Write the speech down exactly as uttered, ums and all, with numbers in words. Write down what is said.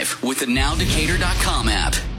Drive with the now decatur dot com app.